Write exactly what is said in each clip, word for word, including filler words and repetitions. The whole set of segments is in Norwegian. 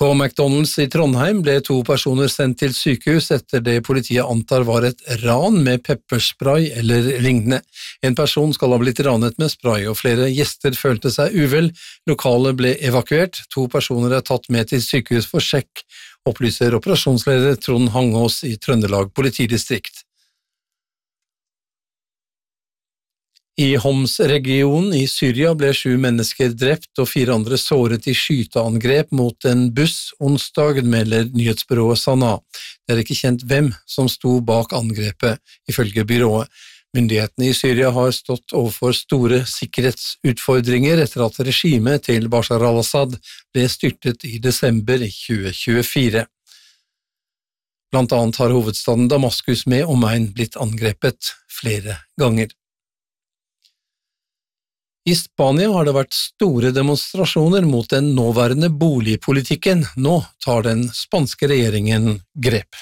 På McDonald's i Trondheim ble to personer sendt til sykehus etter det politiet antar var et ran med pepperspray eller lignende. En person skal ha blitt ranet med spray, og flere gjester følte seg uvel. Lokalet ble evakuert. To personer er tatt med til sykehus for sjekk, opplyser operasjonsleder Trond Hangås i Trøndelag politidistrikt. I Homs-regionen i Syria ble sju mennesker drept og fire andre såret i skyteangrep mot en buss onsdag, melder nyhetsbyrået Sana. Det er ikke kjent hvem som sto bak angrepet, ifølge byrået. Myndighetene i Syria har stått overfor store sikkerhetsutfordringer etter at regimet til Bashar al-Assad ble styrtet i desember tjue tjuefire. Blant annet har hovedstaden Damaskus med omegn blitt angrepet flere ganger. I Spania har det vært store demonstrasjoner mot den nåværende boligpolitikken. Nå tar den spanske regjeringen grep.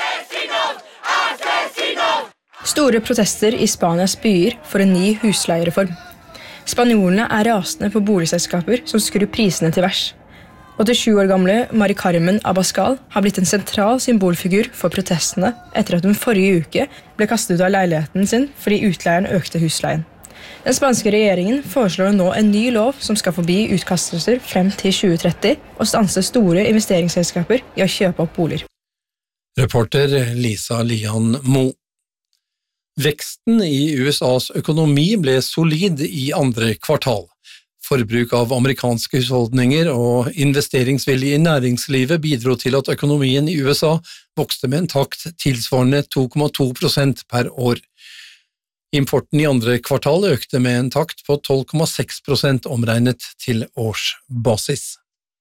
Store protester i Spanias byer for en ny husleiereform. Spanjolene er rasende på boligselskaper som skrur prisene til værs. åttisju år gamle Mari Carmen Abascal har blitt en sentral symbolfigur for protestene etter at hun forrige uke ble kastet ut av leiligheten sin fordi utleieren økte husleien. Den spanske regjeringen foreslår nå en ny lov som skal forbi utkastelser frem til tjue tretti og stanse store investeringsselskaper i å kjøpe opp boliger. Reporter Lisa Lian Mo. Veksten i U S A's økonomi ble solid i andre kvartal. Forbruk av amerikanske husholdninger og investeringsvilje i næringslivet bidro til at økonomien i U S A vokste med en takt tilsvarende to komma to prosent per år. Importen i andre kvartal økte med en takt på tolv komma seks prosent omregnet til årsbasis.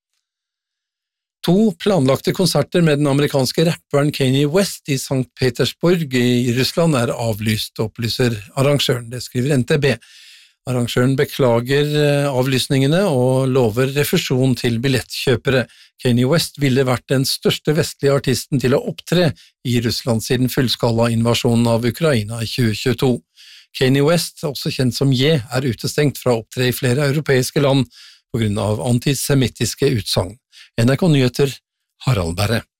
To planlagte konserter med den amerikanske rapperen Kanye West i Sankt Petersburg i Russland er avlyst, opplyser arrangøren, det skriver N T B. Arrangøren beklager avlysningene og lover refusjon til billettkjøpere. Kanye West ville vært den største vestlige artisten til å opptre i Russland siden fullskala-invasjonen av Ukraina i tjue tjueto. Kanye West, også kjent som Ye, er utestengt fra å opptre i flere europeiske land på grunn av antisemittiske utsagn. N R K Nyheter, Harald Berre.